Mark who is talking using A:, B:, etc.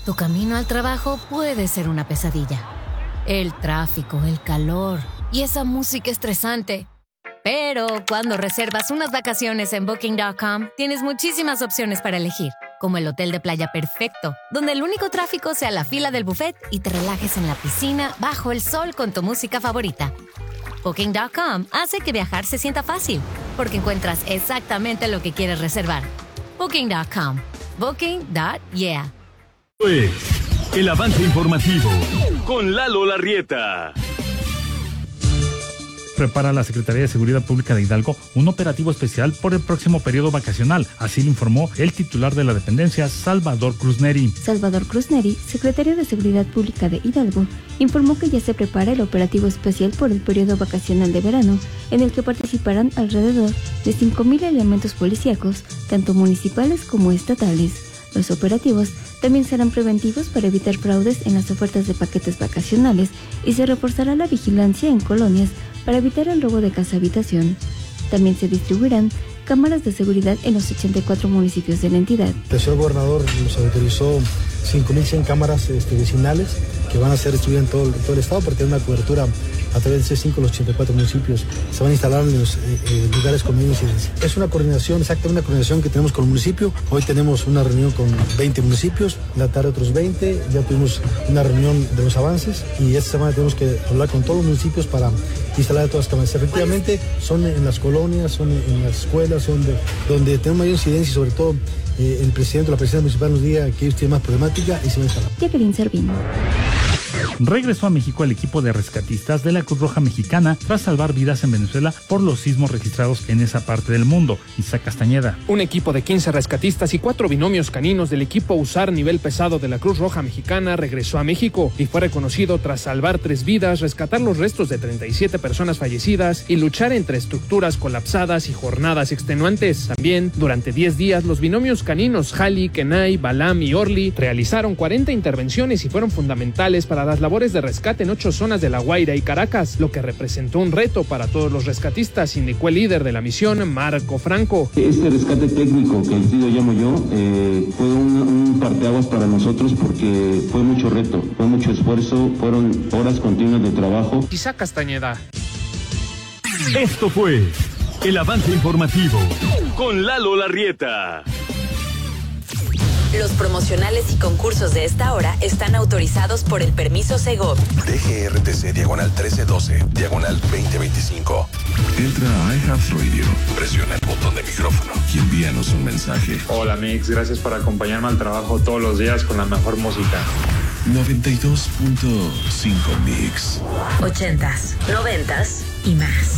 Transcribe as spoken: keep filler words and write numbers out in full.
A: Tu camino al trabajo puede ser una pesadilla. El tráfico, el calor y esa música estresante. Pero cuando reservas unas vacaciones en Booking punto com, tienes muchísimas opciones para elegir, como el hotel de playa perfecto, donde el único tráfico sea la fila del buffet y te relajes en la piscina bajo el sol con tu música favorita. Booking punto com hace que viajar se sienta fácil, porque encuentras exactamente lo que quieres reservar. Booking punto com. Booking punto yeah.
B: Pues, el avance informativo con Lalo Larrieta.
C: Prepara la Secretaría de Seguridad Pública de Hidalgo un operativo especial por el próximo periodo vacacional. Así lo informó el titular de la dependencia, Salvador Cruz Neri.
D: Salvador Cruz Neri, secretario de Seguridad Pública de Hidalgo, informó que ya se prepara el operativo especial por el periodo vacacional de verano, en el que participarán alrededor de cinco mil elementos policíacos, tanto municipales como estatales. Los operativos también serán preventivos para evitar fraudes en las ofertas de paquetes vacacionales y se reforzará la vigilancia en colonias para evitar el robo de casa-habitación. También se distribuirán cámaras de seguridad en los ochenta y cuatro municipios de la entidad.
E: El señor gobernador nos autorizó cinco mil cien cámaras este, vecinales que van a ser distribuidas en todo, en todo el estado para tener una cobertura a través de C cinco, los ochenta y cuatro municipios. Se van a instalar en los eh, eh, lugares comunes. Es una coordinación, exactamente una coordinación que tenemos con el municipio. Hoy tenemos una reunión con veinte municipios, en la tarde otros veinte, ya tuvimos una reunión de los avances y esta semana tenemos que hablar con todos los municipios para instalar todas las cámaras. Efectivamente, son en las colonias, son en las escuelas, son de, donde tenemos mayor incidencia y sobre todo eh, el presidente o la presidenta municipal nos diga que ellos tienen más problemática y se van a instalar.
D: Jacqueline Servín.
C: Regresó a México el equipo de rescatistas de la Cruz Roja Mexicana tras salvar vidas en Venezuela por los sismos registrados en esa parte del mundo. Isaac Castañeda.
F: Un equipo de quince rescatistas y cuatro binomios caninos del equipo USAR nivel pesado de la Cruz Roja Mexicana regresó a México y fue reconocido tras salvar tres vidas, rescatar los restos de treinta y siete personas fallecidas y luchar entre estructuras colapsadas y jornadas extenuantes. También, durante diez días, los binomios caninos Jali, Kenai, Balam y Orly realizaron cuarenta intervenciones y fueron fundamentales para las labores de rescate en ocho zonas de La Guaira y Caracas, lo que representó un reto para todos los rescatistas, indicó el líder de la misión, Marco Franco.
G: Este rescate técnico que el tío llamo yo eh, fue un, un parteaguas para nosotros porque fue mucho reto, fue mucho esfuerzo, fueron horas continuas de trabajo.
F: Isaac Castañeda.
B: Esto fue el avance informativo con Lalo Larrieta.
H: Los promocionales y concursos de esta hora están autorizados por el permiso Segov.
I: D G R T C diagonal trece doce, diagonal veinte veinticinco.
J: Entra a iHeartRadio.
I: Presiona el botón de micrófono
J: y envíanos un mensaje.
K: Hola Mix, gracias por acompañarme al trabajo todos los días con la mejor música.
J: noventa y dos punto cinco Mix.
H: Ochentas, noventas y más.